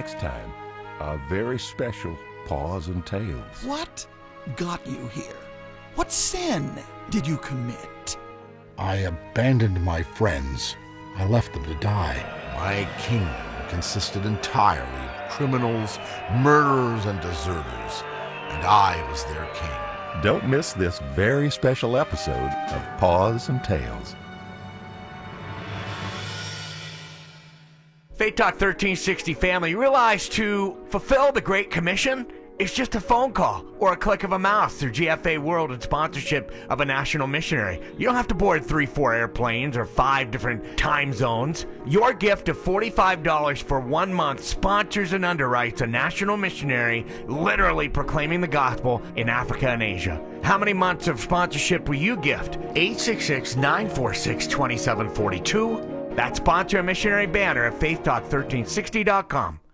next time, a very special Paws and Tales. What got you here? What sin did you commit? I abandoned my friends. I left them to die. My kingdom consisted entirely of criminals, murderers, and deserters, and I was their king. Don't miss this very special episode of Paws and Tales. Fate Talk 1360 family, realize to fulfill the Great Commission, it's just a phone call or a click of a mouse through GFA World and sponsorship of a national missionary. You don't have to board 3-4 airplanes or 5 different time zones. Your gift of $45 for 1 month sponsors and underwrites a national missionary literally proclaiming the gospel in Africa and Asia. How many months of sponsorship will you gift? 866-946-2742. That's sponsor a missionary banner at faithtalk1360.com.